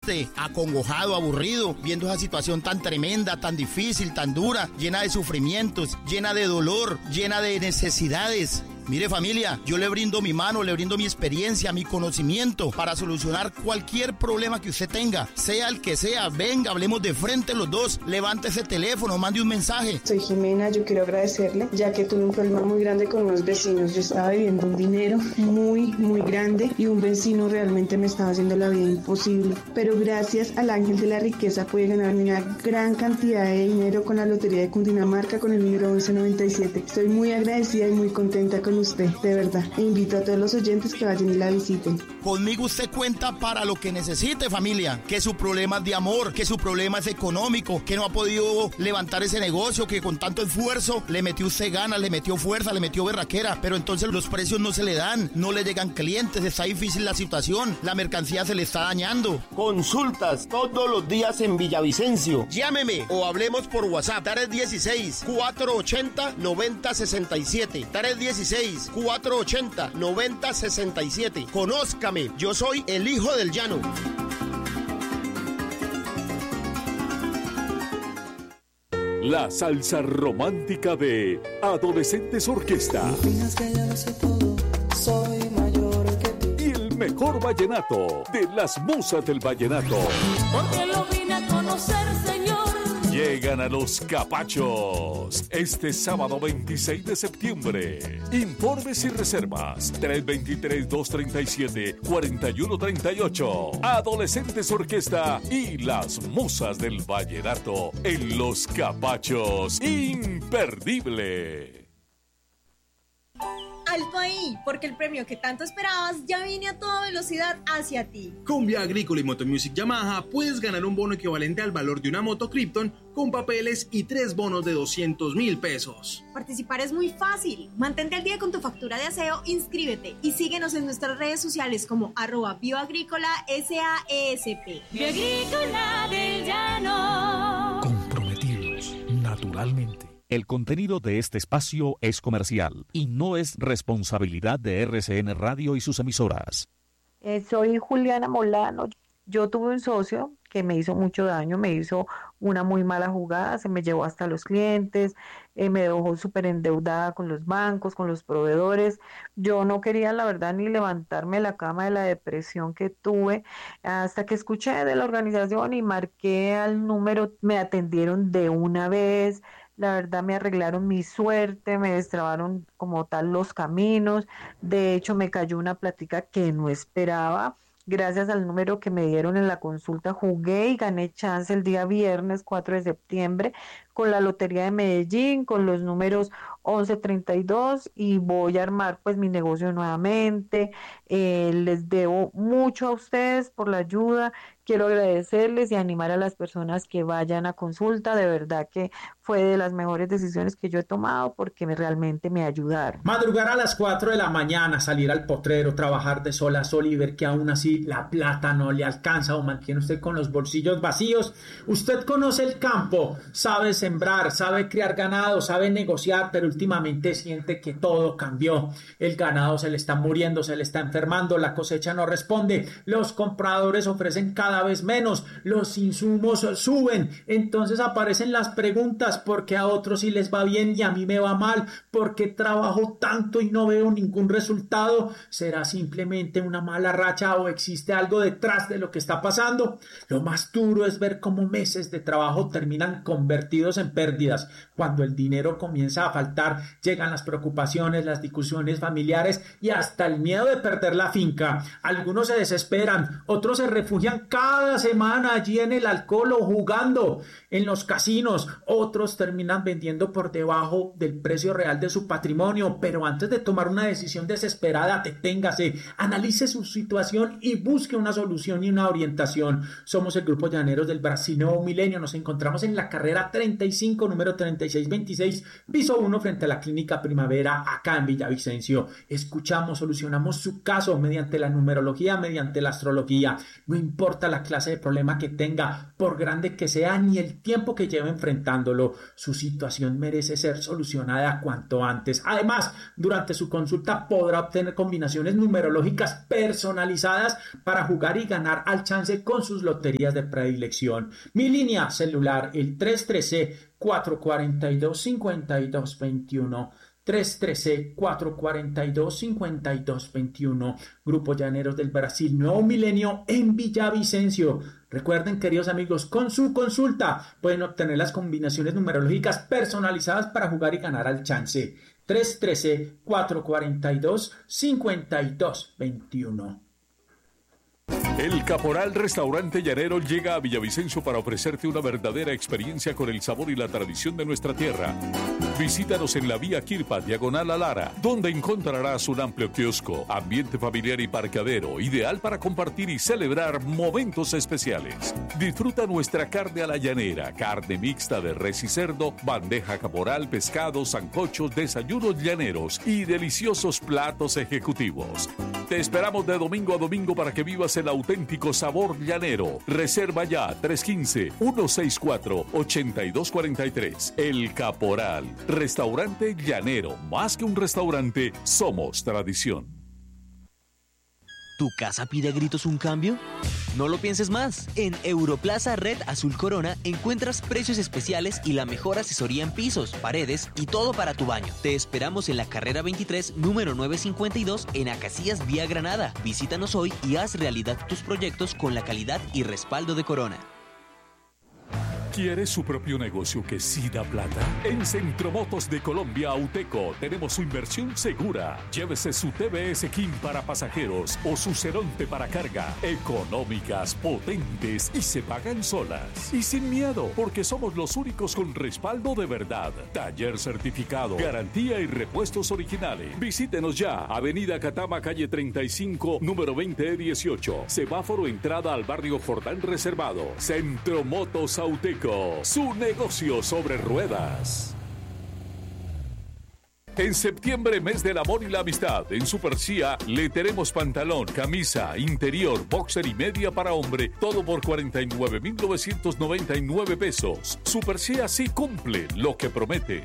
triste, acongojado, aburrido, viendo esa situación tan tremenda, tan difícil, tan dura, llena de sufrimientos, llena de dolor, llena de necesidades. Mire, familia, yo le brindo mi mano, le brindo mi experiencia, mi conocimiento para solucionar cualquier problema que usted tenga, sea el que sea. Venga, hablemos de frente los dos, levante ese teléfono, mande un mensaje. Soy Jimena, yo quiero agradecerle, ya que tuve un problema muy grande con unos vecinos. Yo estaba debiendo un dinero muy grande y un vecino realmente me estaba haciendo la vida imposible. Pero gracias al ángel de la riqueza pude ganarme una gran cantidad de dinero con la lotería de Cundinamarca con el número 1197. Estoy muy agradecida y muy contenta con usted, de verdad. E invito a todos los oyentes que vayan y la visiten. Conmigo usted cuenta para lo que necesite, familia. Que su problema es de amor, que su problema es económico, que no ha podido levantar ese negocio, que con tanto esfuerzo le metió usted ganas, le metió fuerza, le metió berraquera, pero entonces los precios no se le dan, no le llegan clientes, está difícil la situación, la mercancía se le está dañando. Consultas todos los días en Villavicencio. Llámeme o hablemos por WhatsApp. 316-480-9067. 316-480-9067. Conózcame, yo soy el hijo del llano. La salsa romántica de Adolescentes Orquesta. Soy mayor que tú. Y el mejor vallenato de las musas del vallenato. Porque lo vine a conocer, señor. Llegan a Los Capachos este sábado 26 de septiembre. Informes y reservas 323-237-4138. Adolescentes Orquesta y las musas del vallenato en Los Capachos. Imperdible. Alto ahí, porque el premio que tanto esperabas ya viene a toda velocidad hacia ti. Con Vía Agrícola y Motomusic Yamaha puedes ganar un bono equivalente al valor de una moto Krypton con papeles y 3 bonos de 200,000 pesos. Participar es muy fácil. Mantente al día con tu factura de aseo, inscríbete y síguenos en nuestras redes sociales como @bioagrícola SAESP. Bioagrícola del Llano. Comprometidos, naturalmente. El contenido de este espacio es comercial y no es responsabilidad de RCN Radio y sus emisoras. Soy Juliana Molano. Yo tuve un socio que me hizo mucho daño, me hizo una muy mala jugada, se me llevó hasta los clientes, me dejó súper endeudada con los bancos, con los proveedores. Yo no quería, la verdad, ni levantarme de la cama de la depresión que tuve, hasta que escuché de la organización y marqué al número, me atendieron de una vez. La verdad me arreglaron mi suerte, me destrabaron como tal los caminos. De hecho, me cayó una plática que no esperaba. Gracias al número que me dieron en la consulta, jugué y gané chance el día viernes 4 de septiembre con la Lotería de Medellín, con los números 1132, y voy a armar pues mi negocio nuevamente. Les debo mucho a ustedes por la ayuda. Quiero agradecerles y animar a las personas que vayan a consulta. De verdad que fue de las mejores decisiones que yo he tomado porque realmente me ayudaron. Madrugar a las 4 de la mañana, salir al potrero, trabajar de sol a sol y ver que aún así la plata no le alcanza o mantiene usted con los bolsillos vacíos. Usted conoce el campo, sabe sembrar, sabe criar ganado, sabe negociar, pero últimamente siente que todo cambió. El ganado se le está muriendo, se le está enfermando, la cosecha no responde, los compradores ofrecen cada vez menos, los insumos suben. Entonces aparecen las preguntas: ¿por qué a otros sí les va bien y a mí me va mal? ¿Por qué trabajo tanto y no veo ningún resultado? ¿Será simplemente una mala racha o existe algo detrás de lo que está pasando? Lo más duro es ver cómo meses de trabajo terminan convertidos en pérdidas. Cuando el dinero comienza a faltar, llegan las preocupaciones, las discusiones familiares y hasta el miedo de perder la finca. Algunos se desesperan, otros se refugian cada semana allí en el alcohol o jugando en los casinos. Otros terminan vendiendo por debajo del precio real de su patrimonio. Pero antes de tomar una decisión desesperada, deténgase, analice su situación y busque una solución y una orientación. Somos el Grupo Llaneros del Brasil Nuevo Milenio. Nos encontramos en la carrera 30 35, número 3626, piso 1, frente a la Clínica Primavera, acá en Villavicencio. Escuchamos, solucionamos su caso mediante la numerología, mediante la astrología. No importa la clase de problema que tenga, por grande que sea, ni el tiempo que lleve enfrentándolo, su situación merece ser solucionada cuanto antes. Además, durante su consulta podrá obtener combinaciones numerológicas personalizadas para jugar y ganar al chance con sus loterías de predilección. Mi línea celular, el 313-442-5221. 313-442-5221. Grupo Llaneros del Brasil, Nuevo Milenio en Villavicencio. Recuerden, queridos amigos, con su consulta pueden obtener las combinaciones numerológicas personalizadas para jugar y ganar al chance. 313-442-5221. El Caporal Restaurante Llanero llega a Villavicencio para ofrecerte una verdadera experiencia con el sabor y la tradición de nuestra tierra. Visítanos en la vía Quirpa, diagonal a Lara, donde encontrarás un amplio kiosco, ambiente familiar y parqueadero, ideal para compartir y celebrar momentos especiales. Disfruta nuestra carne a la llanera, carne mixta de res y cerdo, bandeja caporal, pescado, sancochos, desayunos llaneros y deliciosos platos ejecutivos. Te esperamos de domingo a domingo para que vivas el auténtico sabor llanero. Reserva ya 315-164-8243. El Caporal, restaurante llanero. Más que un restaurante, somos tradición. ¿Tu casa pide a gritos un cambio? No lo pienses más. En Europlaza Red Azul Corona encuentras precios especiales y la mejor asesoría en pisos, paredes y todo para tu baño. Te esperamos en la carrera 23, número 952, en Acacias, Vía Granada. Visítanos hoy y haz realidad tus proyectos con la calidad y respaldo de Corona. ¿Quiere su propio negocio que sí da plata? En Centromotos de Colombia Auteco tenemos su inversión segura. Llévese su TBS King para pasajeros o su Ceronte para carga. Económicas, potentes y se pagan solas. Y sin miedo, porque somos los únicos con respaldo de verdad. Taller certificado, garantía y repuestos originales. Visítenos ya. Avenida Catama, calle 35, número 20E18. Semáforo entrada al barrio Jordán Reservado. Centromotos Auteco. Su negocio sobre ruedas. En septiembre, mes del amor y la amistad, en Super Cia le tenemos pantalón, camisa, interior, boxer y media para hombre, todo por 49,999 pesos. Super Cia sí cumple lo que promete.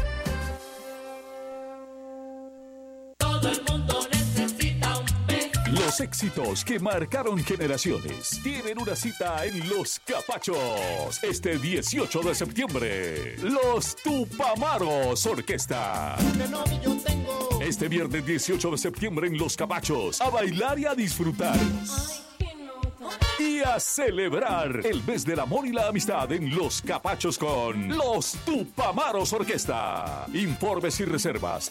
Todo el mundo necesita un pez. Los éxitos que marcaron generaciones tienen una cita en Los Capachos este 18 de septiembre. Los Tupamaros Orquesta. Este viernes 18 de septiembre en Los Capachos. A bailar y a disfrutar. Y a celebrar el mes del amor y la amistad en Los Capachos con Los Tupamaros Orquesta. Informes y reservas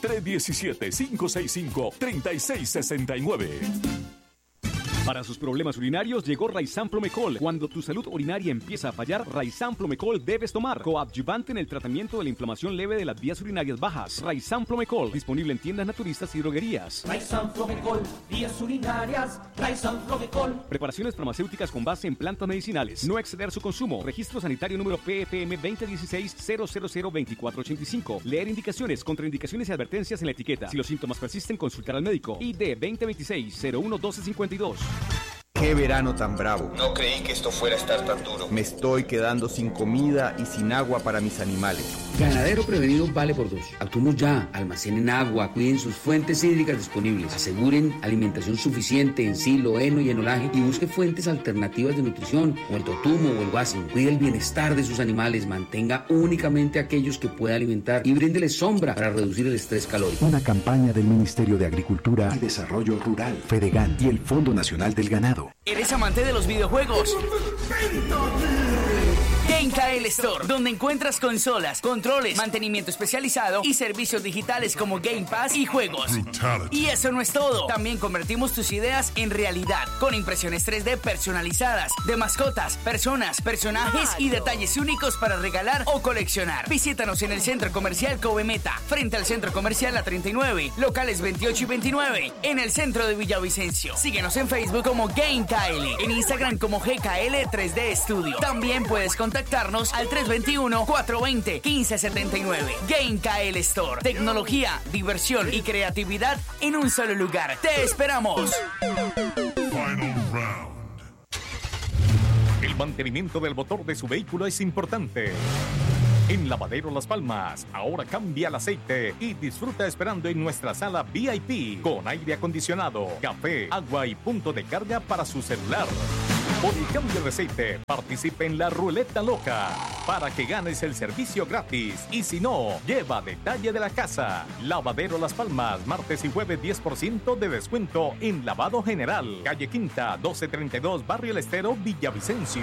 317-565-3669. Para sus problemas urinarios llegó Raizan Plomecol. Cuando tu salud urinaria empieza a fallar, Raizan Plomecol debes tomar. Coadyuvante en el tratamiento de la inflamación leve de las vías urinarias bajas. Raizan Plomecol, disponible en tiendas naturistas y droguerías. Raizan Plomecol, vías urinarias. Raizan Plomecol. Preparaciones farmacéuticas con base en plantas medicinales. No exceder su consumo. Registro sanitario número PFM 2016-0002485. Leer indicaciones, contraindicaciones y advertencias en la etiqueta. Si los síntomas persisten, consultar al médico. ID 2026-011252. ¡Qué verano tan bravo! No creí que esto fuera a estar tan duro. Me estoy quedando sin comida y sin agua para mis animales. Ganadero prevenido vale por dos. Actuemos ya, almacenen agua, cuiden sus fuentes hídricas disponibles, aseguren alimentación suficiente en silo, heno y enolaje y busque fuentes alternativas de nutrición, como el totumo o el guasimo. Cuide el bienestar de sus animales, mantenga únicamente aquellos que pueda alimentar y bríndele sombra para reducir el estrés calórico. Una campaña del Ministerio de Agricultura y Desarrollo Rural, Fedegan y el Fondo Nacional del Ganado. ¿Eres amante de los videojuegos? GameKL Store, donde encuentras consolas, controles, mantenimiento especializado y servicios digitales como Game Pass y juegos. Y eso no es todo. También convertimos tus ideas en realidad con impresiones 3D personalizadas de mascotas, personas, personajes y detalles únicos para regalar o coleccionar. Visítanos en el Centro Comercial Kobe Meta, frente al Centro Comercial A39, locales 28 y 29, en el centro de Villavicencio. Síguenos en Facebook como GameKL, en Instagram como GKL 3D Studio. También puedes contactar contactarnos al 321-420-1579. Game KL Store. Tecnología, diversión y creatividad en un solo lugar. ¡Te esperamos! El mantenimiento del motor de su vehículo es importante. En Lavadero Las Palmas, ahora cambia el aceite y disfruta esperando en nuestra sala VIP con aire acondicionado, café, agua y punto de carga para su celular. Por el cambio de aceite, participe en la ruleta loca para que ganes el servicio gratis y si no, lleva detalle de la casa. Lavadero Las Palmas, martes y jueves 10% de descuento en lavado general. Calle Quinta, 1232, Barrio El Estero, Villavicencio.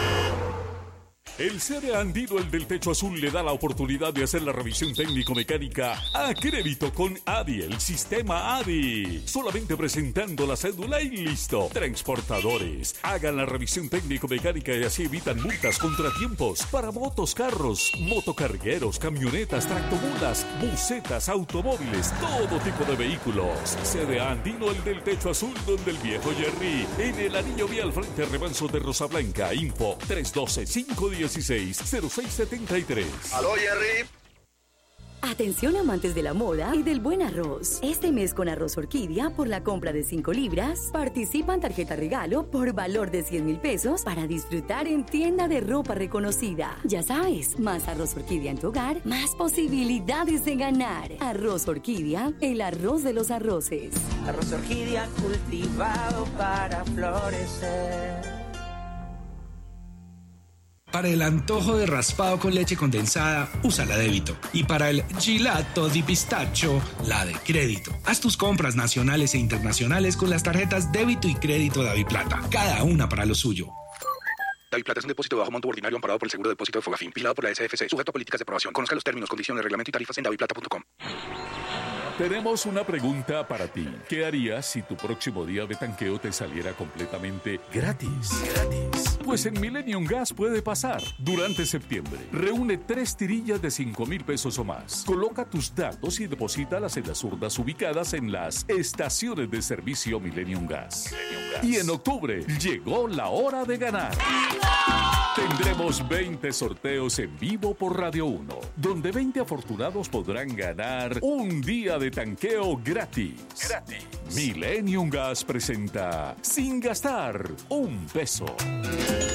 El CDA Andino, el del techo azul, le da la oportunidad de hacer la revisión técnico-mecánica a crédito con ADI, el sistema ADI. Solamente presentando la cédula y listo. Transportadores, hagan la revisión técnico-mecánica y así evitan multas, contratiempos para motos, carros, motocargueros, camionetas, tractomulas, busetas, automóviles, todo tipo de vehículos. CDA Andino, el del techo azul, donde el viejo Jerry, en el anillo vial frente al remanso de Rosa Blanca. Info 312-516-0673. Aló, Jerry. Atención amantes de la moda y del buen arroz. Este mes con Arroz Orquídea, por la compra de 5 libras, participa en tarjeta regalo por valor de 100,000 pesos para disfrutar en tienda de ropa reconocida. Ya sabes, más Arroz Orquídea en tu hogar, más posibilidades de ganar. Arroz Orquídea, el arroz de los arroces. Arroz Orquídea cultivado para florecer. Para el antojo de raspado con leche condensada, usa la débito. Y para el gelato di pistacho, la de crédito. Haz tus compras nacionales e internacionales con las tarjetas débito y crédito DaviPlata. Cada una para lo suyo. DaviPlata es un depósito de bajo monto ordinario amparado por el Seguro de Depósito de Fogafín, vigilado por la SFC, sujeto a políticas de aprobación. Conozca los términos, condiciones, reglamento y tarifas en daviplata.com. Tenemos una pregunta para ti. ¿Qué harías si tu próximo día de tanqueo te saliera completamente gratis? Pues en Millennium Gas puede pasar. Durante septiembre, reúne 3 tirillas de 5,000 pesos o más. Coloca tus datos y deposítalas en las urnas ubicadas en las estaciones de servicio Millennium Gas. Y en octubre, llegó la hora de ganar. Tendremos 20 sorteos en vivo por Radio 1, donde 20 afortunados podrán ganar un día de tanqueo gratis. Millennium Gas presenta Sin Gastar un Peso.